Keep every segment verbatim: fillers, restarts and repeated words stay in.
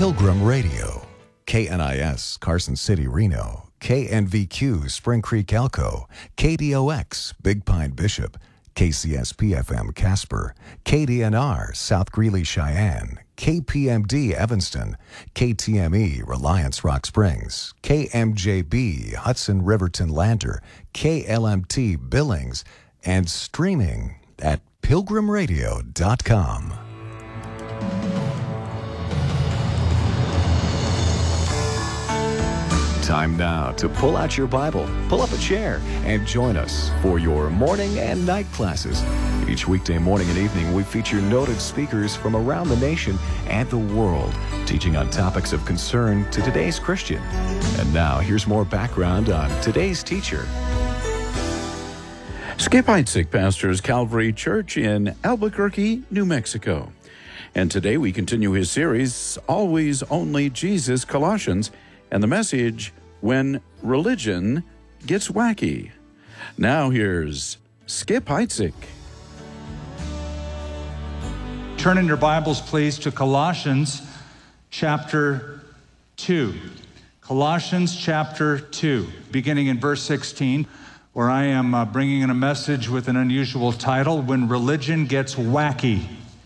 Pilgrim Radio, K N I S Carson City, Reno, K N V Q Spring Creek, Elko, K D O X Big Pine, Bishop, K C S P F M Casper, K D N R South Greeley, Cheyenne, K P M D Evanston, K T M E Reliance Rock Springs, K M J B Hudson Riverton Lander, K L M T Billings, and streaming at pilgrim radio dot com. Time now to pull out your Bible, pull up a chair, and join us for your morning and night classes. Each weekday morning and evening, we feature noted speakers from around the nation and the world, teaching on topics of concern to today's Christian. And now, here's more background on today's teacher. Skip Heitzig pastors Calvary Church in Albuquerque, New Mexico. And today we continue his series, Always Only Jesus, Colossians, and the message, When Religion Gets Wacky. Now here's Skip Heitzig. Turn in your Bibles, please, to Colossians chapter two. Colossians chapter two, beginning in verse sixteen, where I am uh, bringing in a message with an unusual title, When Religion Gets Wacky.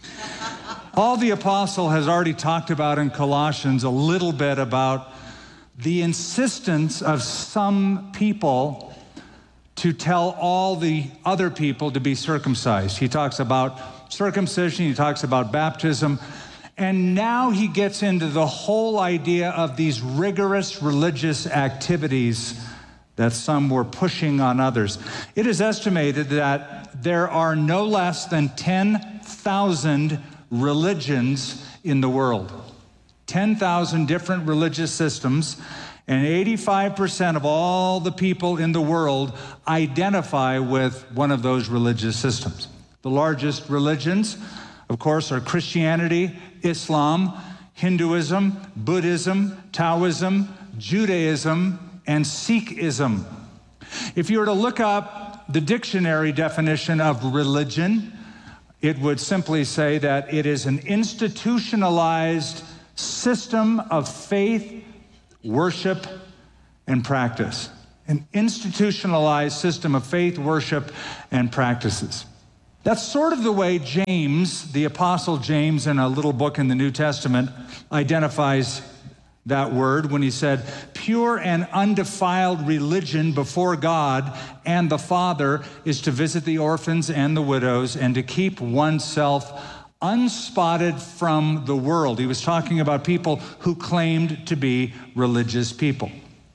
All the apostle has already talked about in Colossians a little bit about the insistence of some people to tell all the other people to be circumcised. He talks about circumcision, he talks about baptism, and now he gets into the whole idea of these rigorous religious activities that some were pushing on others. It is estimated that there are no less than ten thousand religions in the world. ten thousand different religious systems, and eighty-five percent of all the people in the world identify with one of those religious systems. The largest religions, of course, are Christianity, Islam, Hinduism, Buddhism, Taoism, Judaism, and Sikhism. If you were to look up the dictionary definition of religion, it would simply say that it is an institutionalized system of faith, worship, and practice. An institutionalized system of faith, worship, and practices. That's sort of the way James, the Apostle James, in a little book in the New Testament, identifies that word when he said, pure and undefiled religion before God and the Father is to visit the orphans and the widows and to keep oneself unspotted from the world. He was talking about people who claimed to be religious people.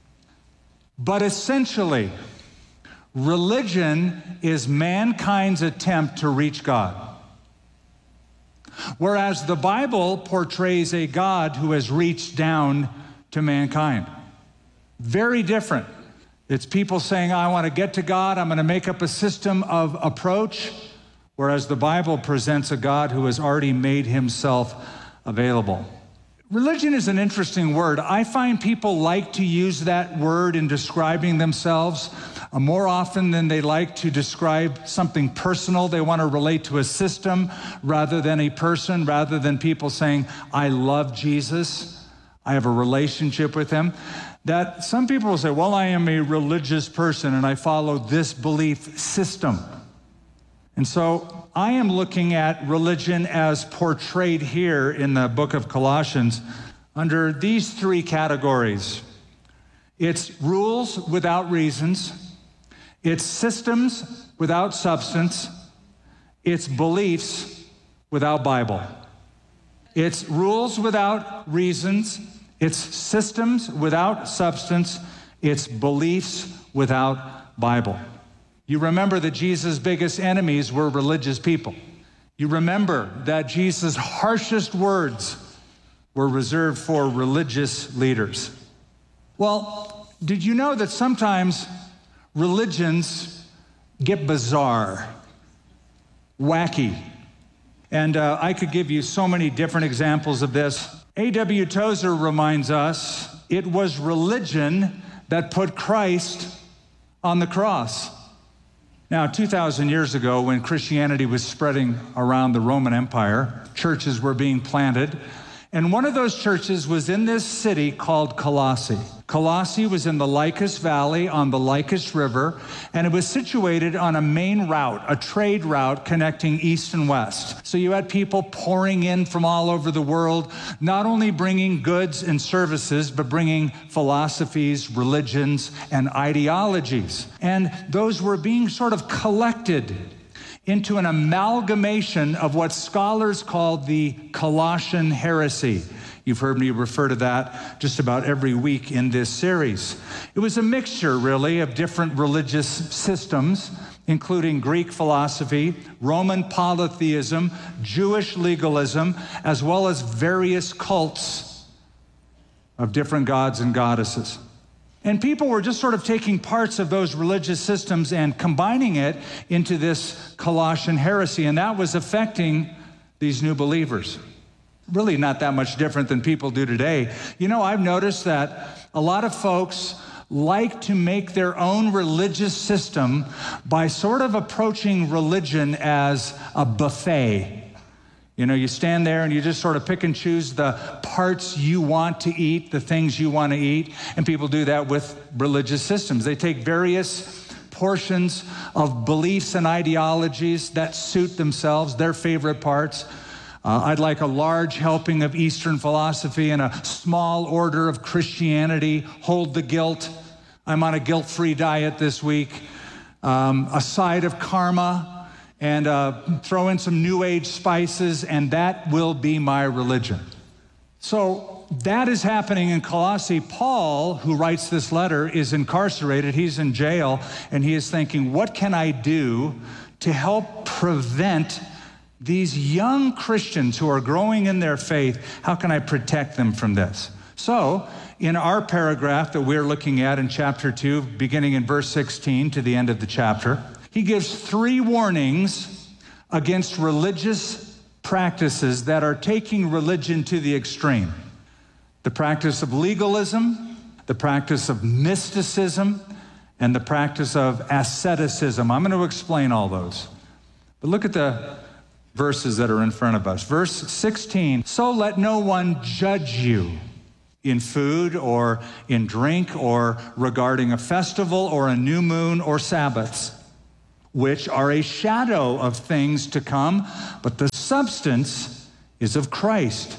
But essentially, religion is mankind's attempt to reach God. Whereas the Bible portrays a God who has reached down to mankind. Very different. It's people saying, I want to get to God, I'm going to make up a system of approach, whereas the Bible presents a God who has already made himself available. Religion is an interesting word. I find people like to use that word in describing themselves uh, more often than they like to describe something personal. They want to relate to a system rather than a person, rather than people saying, I love Jesus, I have a relationship with him. That some people will say, well, I am a religious person and I follow this belief system. And so I am looking at religion as portrayed here in the book of Colossians under these three categories. It's rules without reasons, it's systems without substance, it's beliefs without Bible. It's rules without reasons, it's systems without substance, it's beliefs without Bible. You remember that Jesus' biggest enemies were religious people. You remember that Jesus' harshest words were reserved for religious leaders. Well, did you know that sometimes religions get bizarre, wacky? And uh, I could give you so many different examples of this. A W Tozer reminds us it was religion that put Christ on the cross. Now, two thousand years ago, when Christianity was spreading around the Roman Empire, churches were being planted, And one of those churches was in this city called Colossae. Colossae was in the Lycus Valley on the Lycus River, and it was situated on a main route, a trade route connecting east and west. So you had people pouring in from all over the world, not only bringing goods and services, but bringing philosophies, religions, and ideologies. And those were being sort of collected into an amalgamation of what scholars call the Colossian heresy. You've heard me refer to that just about every week in this series. It was a mixture, really, of different religious systems, including Greek philosophy, Roman polytheism, Jewish legalism, as well as various cults of different gods and goddesses. And people were just sort of taking parts of those religious systems and combining it into this Colossian heresy, and that was affecting these new believers. Really not that much different than people do today. You know, I've noticed that a lot of folks like to make their own religious system by sort of approaching religion as a buffet. You know, you stand there and you just sort of pick and choose the parts you want to eat, the things you want to eat, and people do that with religious systems. They take various portions of beliefs and ideologies that suit themselves, their favorite parts. Uh, I'd like a large helping of Eastern philosophy and a small order of Christianity. Hold the guilt. I'm on a guilt-free diet this week. Um, a side of karma. And uh, throw in some New Age spices, and that will be my religion. So that is happening in Colossae. Paul, who writes this letter, is incarcerated. He's in jail, and he is thinking, what can I do to help prevent these young Christians who are growing in their faith? How can I protect them from this? So in our paragraph that we're looking at in chapter two, beginning in verse sixteen to the end of the chapter, he gives three warnings against religious practices that are taking religion to the extreme. The practice of legalism, the practice of mysticism, and the practice of asceticism. I'm going to explain all those. But look at the verses that are in front of us. Verse sixteen, so let no one judge you in food or in drink or regarding a festival or a new moon or Sabbaths, which are a shadow of things to come, but the substance is of Christ.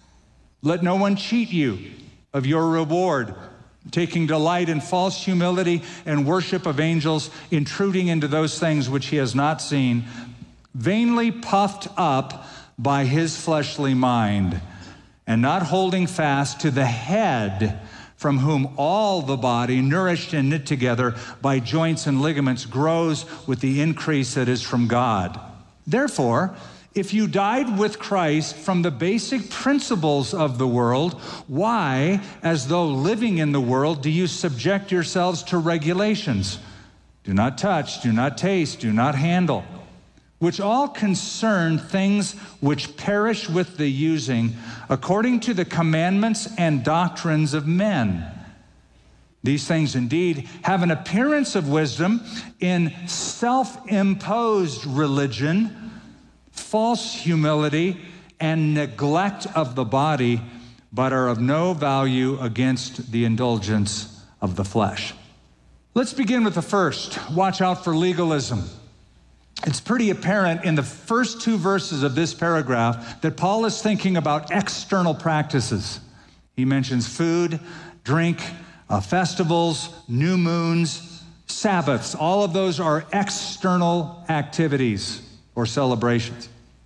Let no one cheat you of your reward, taking delight in false humility and worship of angels, intruding into those things which he has not seen, vainly puffed up by his fleshly mind, and not holding fast to the head, from whom all the body, nourished and knit together by joints and ligaments, grows with the increase that is from God. Therefore, if you died with Christ from the basic principles of the world, why, as though living in the world, do you subject yourselves to regulations? Do not touch, do not taste, do not handle, which all concern things which perish with the using, according to the commandments and doctrines of men. These things indeed have an appearance of wisdom in self-imposed religion, false humility, and neglect of the body, but are of no value against the indulgence of the flesh. Let's begin with the first. Watch out for legalism. It's pretty apparent in the first two verses of this paragraph that Paul is thinking about external practices. He mentions food, drink, uh, festivals, new moons, Sabbaths. All of those are external activities or celebrations.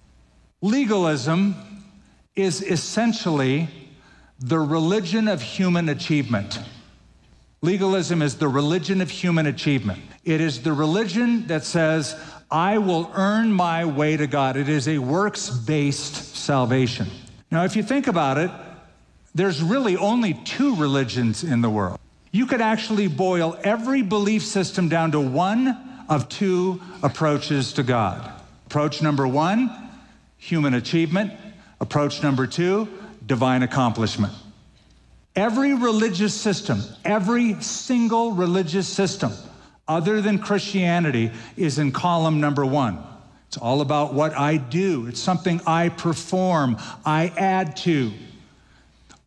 Legalism is essentially the religion of human achievement. Legalism is the religion of human achievement. It is the religion that says, I will earn my way to God. It is a works-based salvation. Now, if you think about it, there's really only two religions in the world. You could actually boil every belief system down to one of two approaches to God. Approach number one, human achievement. Approach number two, divine accomplishment. Every religious system, every single religious system, other than Christianity, is in column number one. It's all about what I do. It's something I perform, I add to.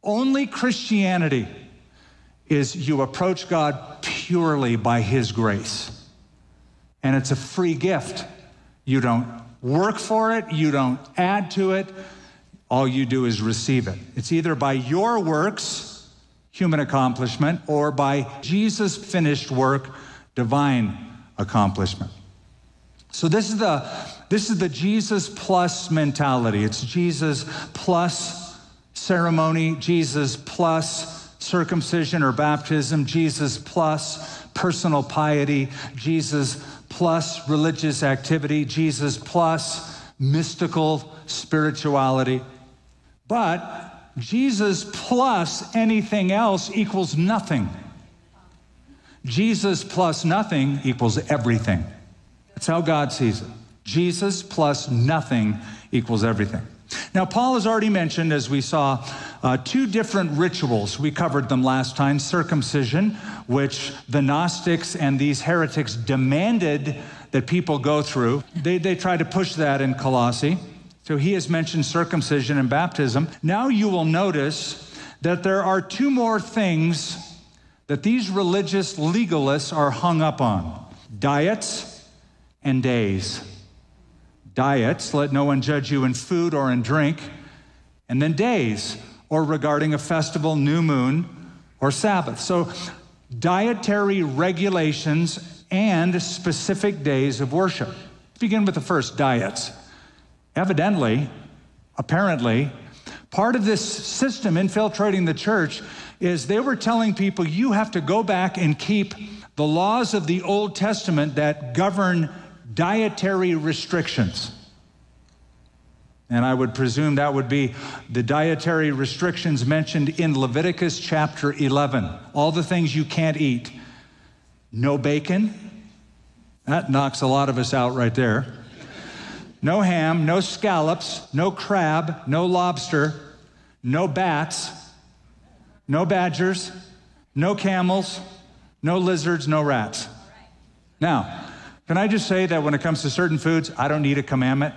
Only Christianity is you approach God purely by his grace. And it's a free gift. You don't work for it. You don't add to it. All you do is receive it. It's either by your works, human accomplishment, or by Jesus' finished work, divine accomplishment. So this is the this is the Jesus plus mentality. It's Jesus plus ceremony, Jesus plus circumcision or baptism, Jesus plus personal piety, Jesus plus religious activity, Jesus plus mystical spirituality. But Jesus plus anything else equals nothing. Jesus plus nothing equals everything. That's how God sees it. Jesus plus nothing equals everything. Now, Paul has already mentioned, as we saw, uh, two different rituals. We covered them last time. Circumcision, which the Gnostics and these heretics demanded that people go through. They, they tried to push that in Colossae. So he has mentioned circumcision and baptism. Now you will notice that there are two more things that these religious legalists are hung up on: diets and days. Diets, let no one judge you in food or in drink, and then days, or regarding a festival, new moon, or Sabbath. So dietary regulations and specific days of worship. Let's begin with the first, diets. Evidently, apparently, part of this system infiltrating the church is they were telling people you have to go back and keep the laws of the Old Testament that govern dietary restrictions. And I would presume that would be the dietary restrictions mentioned in Leviticus chapter eleven. All the things you can't eat. No bacon. That knocks a lot of us out right there. No ham, no scallops, no crab, no lobster, no bats, no badgers, no camels, no lizards, no rats. Now, can I just say that when it comes to certain foods, I don't need a commandment?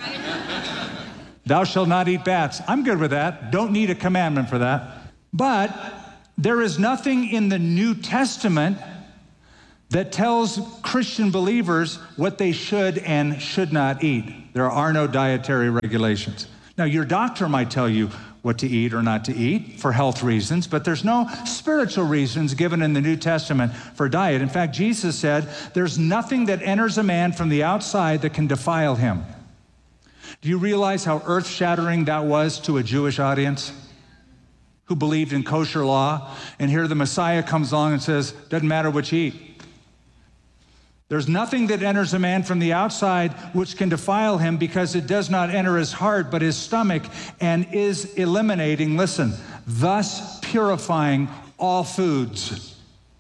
Thou shalt not eat bats. I'm good with that. Don't need a commandment for that. But there is nothing in the New Testament that tells Christian believers what they should and should not eat. There are no dietary regulations. Now, your doctor might tell you what to eat or not to eat for health reasons, but there's no spiritual reasons given in the New Testament for diet. In fact, Jesus said, there's nothing that enters a man from the outside that can defile him. Do you realize how earth-shattering that was to a Jewish audience who believed in kosher law? And here the Messiah comes along and says, doesn't matter what you eat. There's nothing that enters a man from the outside which can defile him, because it does not enter his heart, but his stomach, and is eliminating, listen, thus purifying all foods.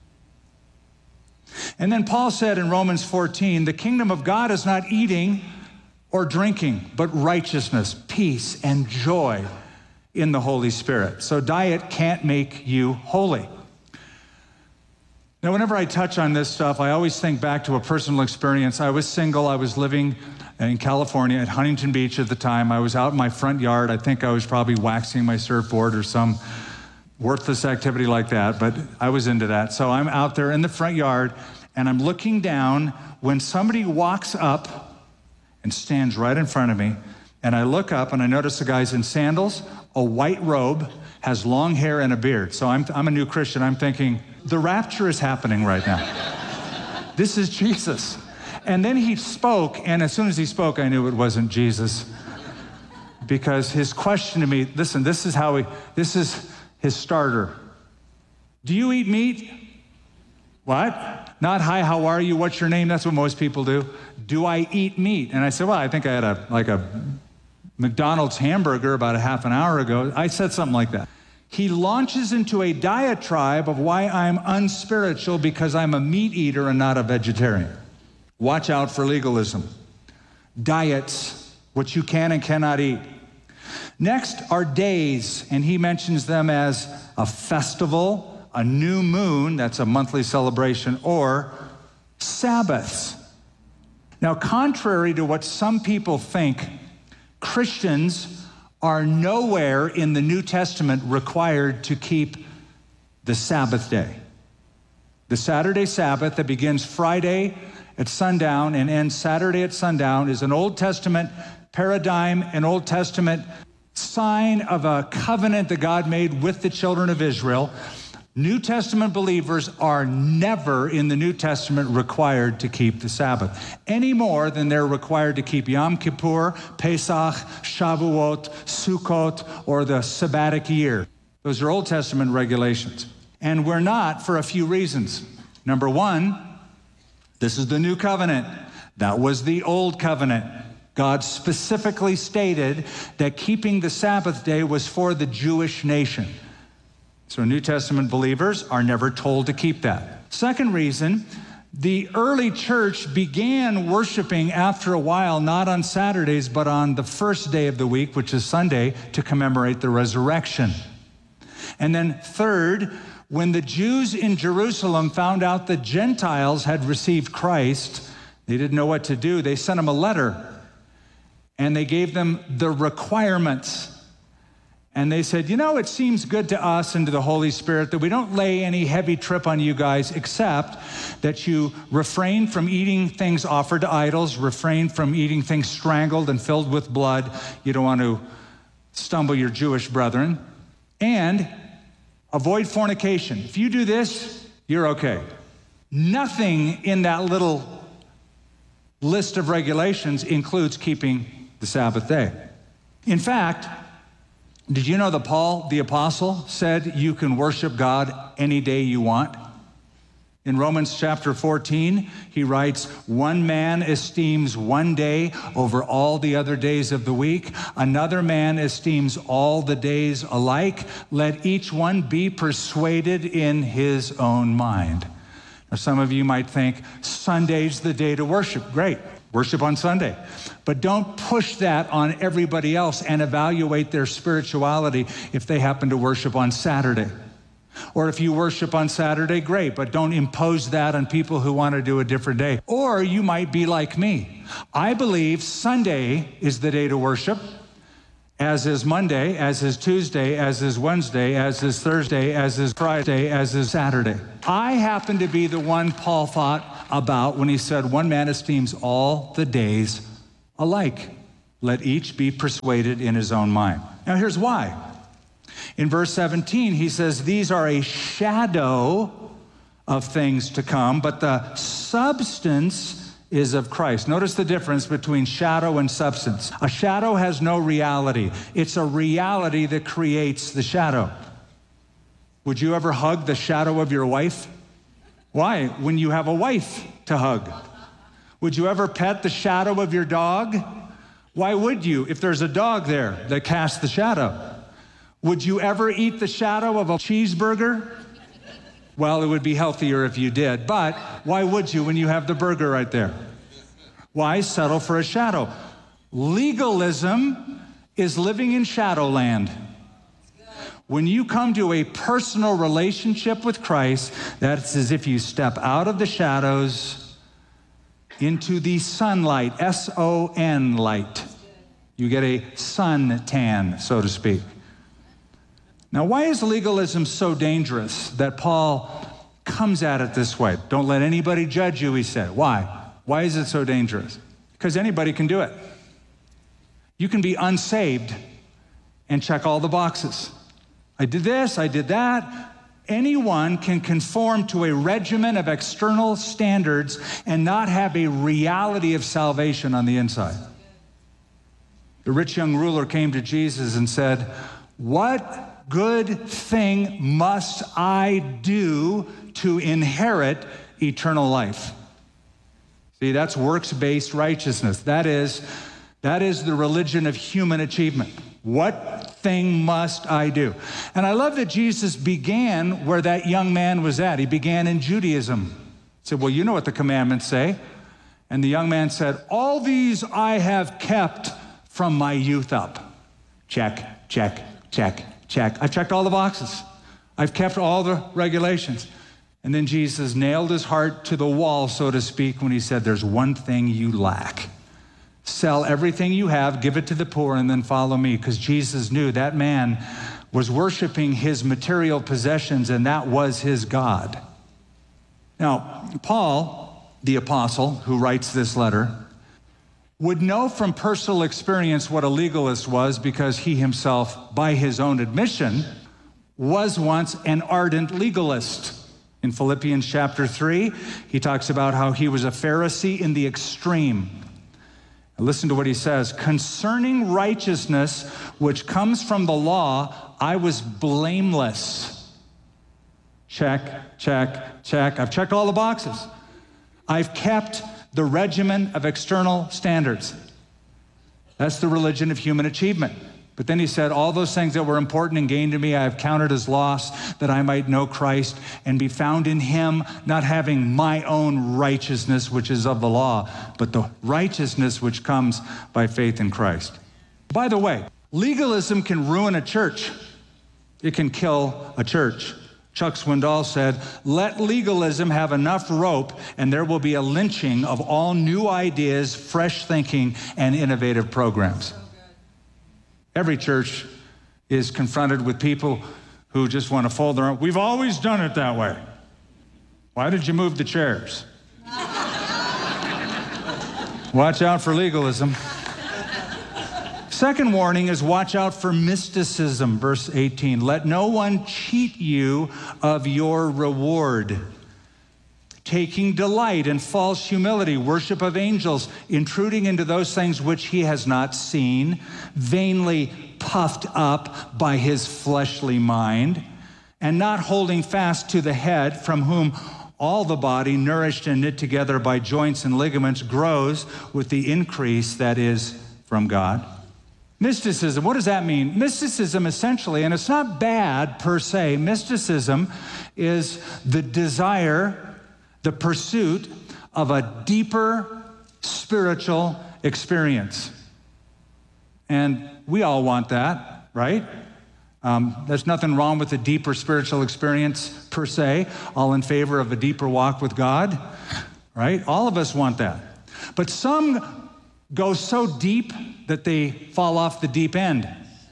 And then Paul said in Romans fourteen, the kingdom of God is not eating or drinking, but righteousness, peace, and joy in the Holy Spirit. So diet can't make you holy. Now, whenever I touch on this stuff, I always think back to a personal experience. I was single. I was living in California at Huntington Beach at the time. I was out in my front yard. I think I was probably waxing my surfboard or some worthless activity like that, but I was into that. So I'm out there in the front yard, and I'm looking down when somebody walks up and stands right in front of me, and I look up and I notice the guy's in sandals, a white robe, has long hair and a beard. So I'm, I'm a new Christian. I'm thinking, the rapture is happening right now. This is Jesus. And then he spoke, and as soon as he spoke, I knew it wasn't Jesus. Because his question to me, listen, this is how he, this is his starter. Do you eat meat? What? Not, hi, how are you? What's your name? That's what most people do. Do I eat meat? And I said, well, I think I had a like a McDonald's hamburger about a half an hour ago. I said something like that. He launches into a diatribe of why I'm unspiritual because I'm a meat eater and not a vegetarian. Watch out for legalism. Diets, what you can and cannot eat. Next are days, and he mentions them as a festival, a new moon, that's a monthly celebration, or Sabbaths. Now, contrary to what some people think, Christians are nowhere in the New Testament required to keep the Sabbath day. The Saturday Sabbath that begins Friday at sundown and ends Saturday at sundown is an Old Testament paradigm, an Old Testament sign of a covenant that God made with the children of Israel. New Testament believers are never in the New Testament required to keep the Sabbath, any more than they're required to keep Yom Kippur, Pesach, Shavuot, Sukkot, or the Sabbatic year. Those are Old Testament regulations. And we're not for a few reasons. Number one, this is the new covenant. That was the old covenant. God specifically stated that keeping the Sabbath day was for the Jewish nation. So New Testament believers are never told to keep that. Second reason, the early church began worshiping after a while, not on Saturdays, but on the first day of the week, which is Sunday, to commemorate the resurrection. And then third, when the Jews in Jerusalem found out the Gentiles had received Christ, they didn't know what to do. They sent them a letter, and they gave them the requirements. And they said, you know, it seems good to us and to the Holy Spirit that we don't lay any heavy trip on you guys, except that you refrain from eating things offered to idols, refrain from eating things strangled and filled with blood. You don't want to stumble your Jewish brethren. And avoid fornication. If you do this, you're okay. Nothing in that little list of regulations includes keeping the Sabbath day. In fact, did you know that Paul, the apostle, said you can worship God any day you want? In Romans chapter fourteen, he writes, one man esteems one day over all the other days of the week. Another man esteems all the days alike. Let each one be persuaded in his own mind. Now, some of you might think, Sunday's the day to worship. Great, worship on Sunday. But don't push that on everybody else and evaluate their spirituality if they happen to worship on Saturday. Or if you worship on Saturday, great, but don't impose that on people who want to do a different day. Or you might be like me. I believe Sunday is the day to worship, as is Monday, as is Tuesday, as is Wednesday, as is Thursday, as is Friday, as is Saturday. I happen to be the one Paul thought about when he said, one man esteems all the days alike. Let each be persuaded in his own mind. Now here's why. In verse seventeen, he says, these are a shadow of things to come, but the substance is of Christ. Notice the difference between shadow and substance. A shadow has no reality. It's a reality that creates the shadow. Would you ever hug the shadow of your wife? Why? When you have a wife to hug. Would you ever pet the shadow of your dog? Why would you, if there's a dog there that casts the shadow? Would you ever eat the shadow of a cheeseburger? Well, it would be healthier if you did, but why would you when you have the burger right there? Why settle for a shadow? Legalism is living in shadowland. When you come to a personal relationship with Christ, that's as if you step out of the shadows into the sunlight, S O N light. You get a sun tan, so to speak. Now, why is legalism so dangerous that Paul comes at it this way? Don't let anybody judge you, he said. Why? Why is it so dangerous? Because anybody can do it. You can be unsaved and check all the boxes. I did this, I did that. Anyone can conform to a regimen of external standards and not have a reality of salvation on the inside. The rich young ruler came to Jesus and said, what good thing must I do to inherit eternal life? See, that's works-based righteousness. That is, that is the religion of human achievement. What thing must I do? And I love that Jesus began where that young man was at. He began in Judaism. He said, well, you know what the commandments say. And the young man said, all these I have kept from my youth up. Check, check, check. Check. I've checked all the boxes. I've kept all the regulations. And then Jesus nailed his heart to the wall, so to speak, when he said, there's one thing you lack. Sell everything you have, give it to the poor, and then follow me. Because Jesus knew that man was worshiping his material possessions, and that was his God. Now, Paul, the apostle who writes this letter, would know from personal experience what a legalist was, because he himself, by his own admission, was once an ardent legalist. In Philippians chapter three, he talks about how he was a Pharisee in the extreme. And listen to what he says. Concerning righteousness, which comes from the law, I was blameless. Check, check, check. I've checked all the boxes. I've kept the regimen of external standards. That's the religion of human achievement. But then he said, all those things that were important and gain to me, I have counted as loss, that I might know Christ and be found in him, not having my own righteousness, which is of the law, but the righteousness which comes by faith in Christ. By the way, legalism can ruin a church. It can kill a church. Chuck Swindoll said, let legalism have enough rope and there will be a lynching of all new ideas, fresh thinking, and innovative programs. Every church is confronted with people who just want to fold their arms. We've always done it that way. Why did you move the chairs? Watch out for legalism. Second warning is watch out for mysticism, verse eighteen. Let no one cheat you of your reward. Taking delight in false humility, worship of angels, intruding into those things which he has not seen, vainly puffed up by his fleshly mind, and not holding fast to the head, from whom all the body, nourished and knit together by joints and ligaments, grows with the increase that is from God. Mysticism, what does that mean? Mysticism essentially, and it's not bad per se, mysticism is the desire, the pursuit of a deeper spiritual experience. And we all want that, right? Um, there's nothing wrong with a deeper spiritual experience per se, all in favor of a deeper walk with God, right? All of us want that. But some go so deep that they fall off the deep end.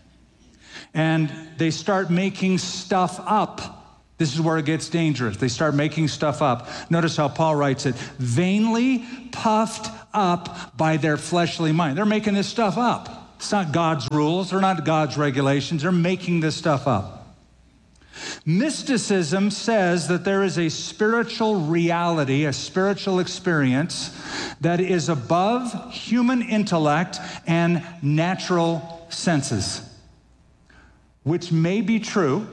And they start making stuff up. This is where it gets dangerous. They start making stuff up. Notice how Paul writes it. Vainly puffed up by their fleshly mind. They're making this stuff up. It's not God's rules. They're not God's regulations. They're making this stuff up. Mysticism says that there is a spiritual reality, a spiritual experience that is above human intellect and natural senses, which may be true,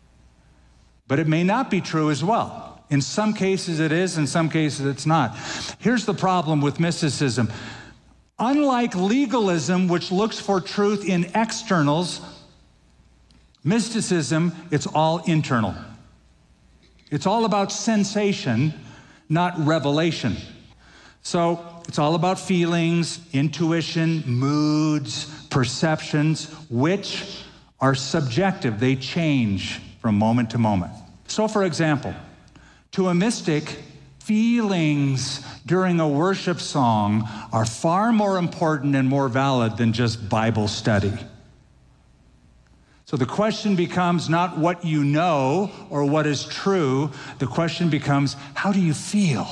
but it may not be true as well. In some cases it is, in some cases it's not. Here's the problem with mysticism. Unlike legalism, which looks for truth in externals, mysticism, it's all internal. It's all about sensation, not revelation. So it's all about feelings, intuition, moods, perceptions, which are subjective. They change from moment to moment. So for example, to a mystic, feelings during a worship song are far more important and more valid than just Bible study. So the question becomes not what you know or what is true. The question becomes, how do you feel?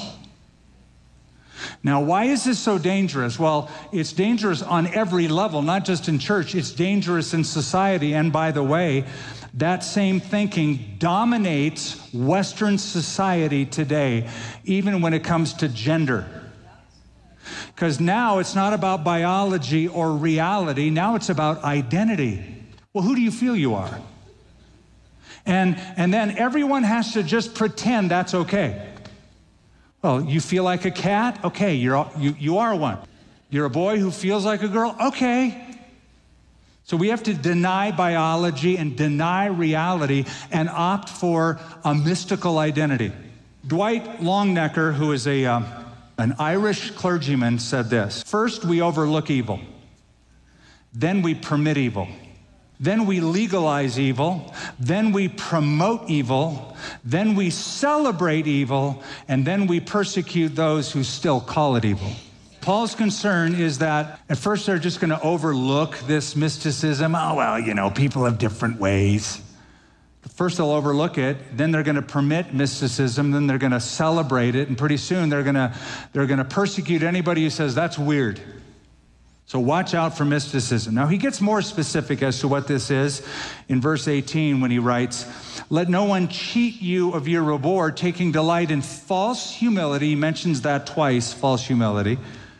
Now, why is this so dangerous? Well, it's dangerous on every level, not just in church. It's dangerous in society. And by the way, that same thinking dominates Western society today, even when it comes to gender. Because now it's not about biology or reality. Now it's about identity. Well, who do you feel you are? And, and then everyone has to just pretend that's okay. Well, you feel like a cat? Okay, you're, you, you are one. You're a boy who feels like a girl? Okay. So we have to deny biology and deny reality and opt for a mystical identity. Dwight Longnecker, who is a, uh, an Irish clergyman, said this: first, we overlook evil. Then we permit evil. Then we legalize evil. Then we promote evil. Then we celebrate evil. And then we persecute those who still call it evil. Paul's concern is that at first they're just going to overlook this mysticism. Oh, well, you know, people have different ways. First they'll overlook it, then they're going to permit mysticism, then they're going to celebrate it, and pretty soon they're going to they're going to persecute anybody who says that's weird. So watch out for mysticism. Now he gets more specific as to what this is in verse eighteen when he writes, "Let no one cheat you of your reward, taking delight in false humility." He mentions that twice, false humility.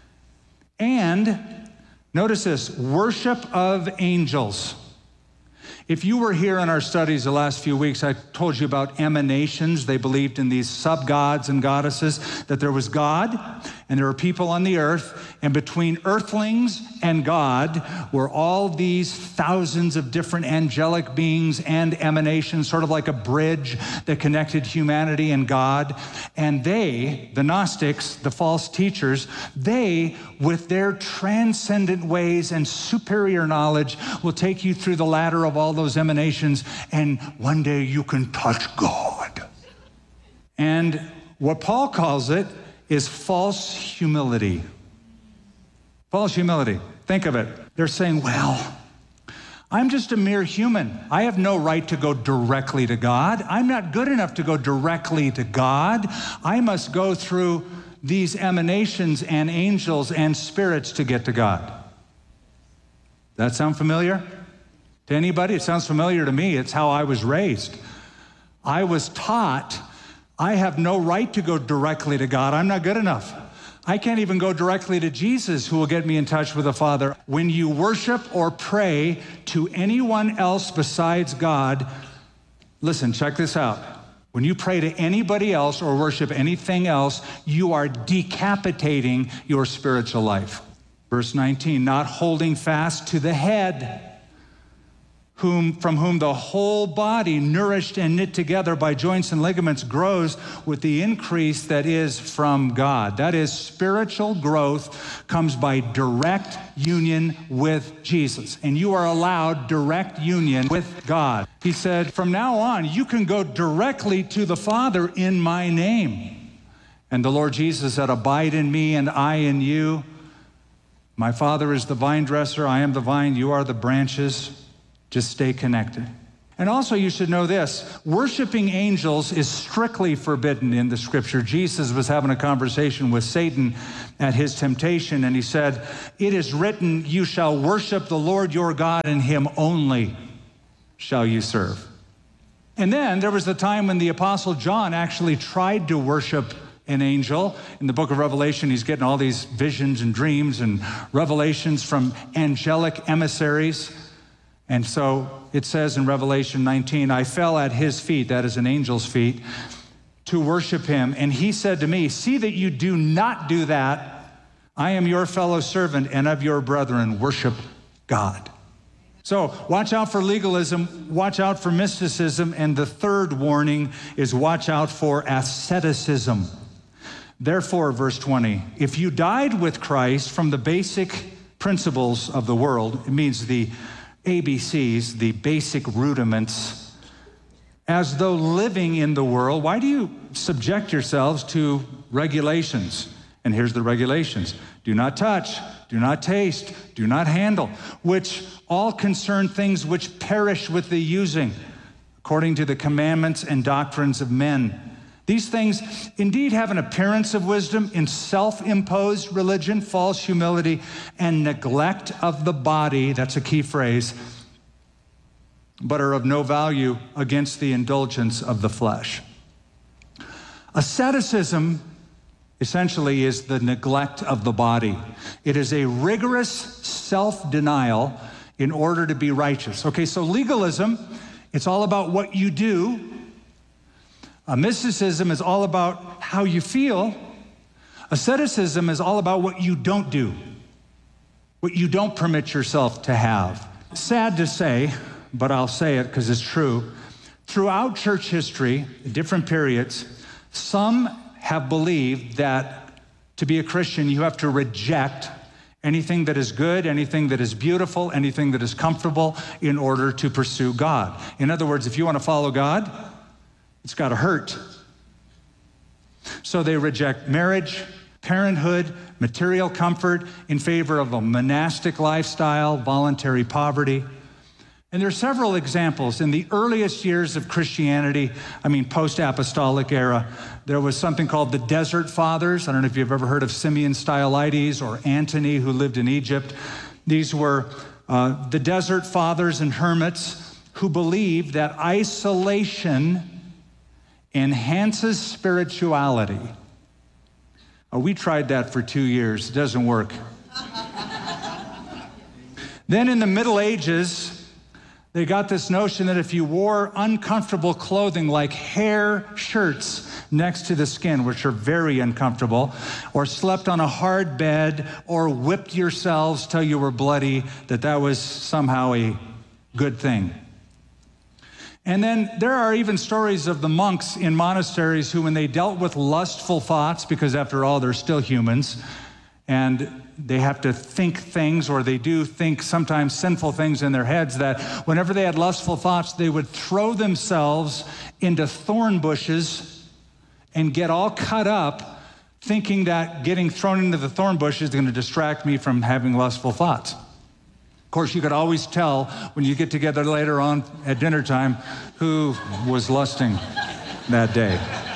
And notice this, worship of angels. If you were here in our studies the last few weeks, I told you about emanations. They believed in these sub-gods and goddesses, that there was God and there were people on the earth, and between earthlings and God were all these thousands of different angelic beings and emanations, sort of like a bridge that connected humanity and God. And they, the Gnostics, the false teachers, they, with their transcendent ways and superior knowledge, will take you through the ladder of all those emanations, and one day you can touch God. And what Paul calls it is false humility. False humility. Think of it. They're saying, well, I'm just a mere human. I have no right to go directly to God. I'm not good enough to go directly to God. I must go through these emanations and angels and spirits to get to God. That sound familiar to anybody? It sounds familiar to me. It's how I was raised. I was taught I have no right to go directly to God. I'm not good enough. I can't even go directly to Jesus, who will get me in touch with the Father. When you worship or pray to anyone else besides God, listen, check this out. When you pray to anybody else or worship anything else, you are decapitating your spiritual life. Verse nineteen, not holding fast to the head, Whom, from whom the whole body, nourished and knit together by joints and ligaments, grows with the increase that is from God. That is, spiritual growth comes by direct union with Jesus. And you are allowed direct union with God. He said, from now on, you can go directly to the Father in my name. And the Lord Jesus said, abide in me and I in you. My Father is the vine dresser. I am the vine. You are the branches. Just stay connected. And also you should know this, worshiping angels is strictly forbidden in the scripture. Jesus was having a conversation with Satan at his temptation, and he said, it is written, you shall worship the Lord your God, and him only shall you serve. And then there was the time when the Apostle John actually tried to worship an angel. In the book of Revelation, he's getting all these visions and dreams and revelations from angelic emissaries. And so it says in Revelation nineteen, I fell at his feet, that is an angel's feet, to worship him. And he said to me, see that you do not do that. I am your fellow servant and of your brethren. Worship God. So watch out for legalism, watch out for mysticism, and the third warning is watch out for asceticism. Therefore, verse twenty, if you died with Christ from the basic principles of the world, it means the A B Cs, the basic rudiments, as though living in the world, why do you subject yourselves to regulations? And here's the regulations. Do not touch, do not taste, do not handle, which all concern things which perish with the using, according to the commandments and doctrines of men. These things indeed have an appearance of wisdom in self-imposed religion, false humility, and neglect of the body, that's a key phrase, but are of no value against the indulgence of the flesh. Asceticism essentially is the neglect of the body. It is a rigorous self-denial in order to be righteous. Okay, so legalism, it's all about what you do. Uh, mysticism is all about how you feel. Asceticism is all about what you don't do, what you don't permit yourself to have. Sad to say, but I'll say it because it's true. Throughout church history, different periods, some have believed that to be a Christian, you have to reject anything that is good, anything that is beautiful, anything that is comfortable in order to pursue God. In other words, if you want to follow God, it's got to hurt. So they reject marriage, parenthood, material comfort in favor of a monastic lifestyle, voluntary poverty. And there are several examples. In the earliest years of Christianity, I mean post-apostolic era, there was something called the Desert Fathers. I don't know if you've ever heard of Simeon Stylites or Antony, who lived in Egypt. These were uh, the Desert Fathers and hermits who believed that isolation enhances spirituality. Oh, we tried that for two years. It doesn't work. Then in the Middle Ages, they got this notion that if you wore uncomfortable clothing like hair shirts next to the skin, which are very uncomfortable, or slept on a hard bed, or whipped yourselves till you were bloody, that that was somehow a good thing. And then there are even stories of the monks in monasteries who, when they dealt with lustful thoughts, because after all, they're still humans, and they have to think things, or they do think sometimes sinful things in their heads, that whenever they had lustful thoughts, they would throw themselves into thorn bushes and get all cut up, thinking that getting thrown into the thorn bush is going to distract me from having lustful thoughts. Of course, you could always tell when you get together later on at dinner time who was lusting that day.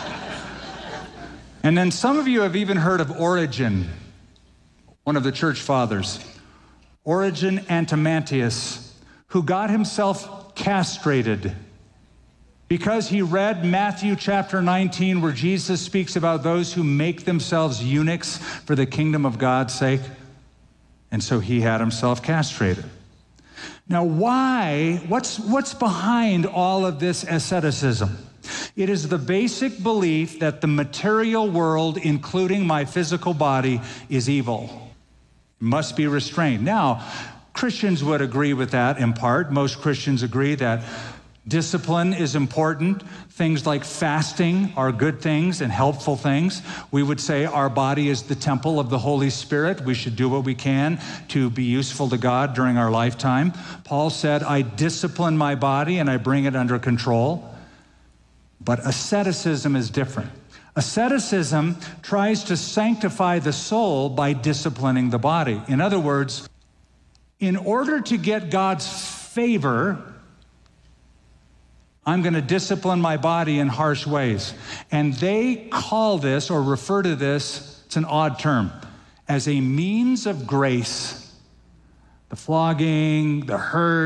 And then some of you have even heard of Origen, one of the church fathers, Origen Antimantius, who got himself castrated because he read Matthew chapter nineteen, where Jesus speaks about those who make themselves eunuchs for the kingdom of God's sake. And so he had himself castrated. Now, why? What's, what's behind all of this asceticism? It is the basic belief that the material world, including my physical body, is evil, must be restrained. Now, Christians would agree with that in part. Most Christians agree that discipline is important. Things like fasting are good things and helpful things. We would say our body is the temple of the Holy Spirit. We should do what we can to be useful to God during our lifetime. Paul said, I discipline my body and I bring it under control. But asceticism is different. Asceticism tries to sanctify the soul by disciplining the body. In other words, in order to get God's favor, I'm going to discipline my body in harsh ways. And they call this, or refer to this, it's an odd term, as a means of grace. The flogging, the hurt,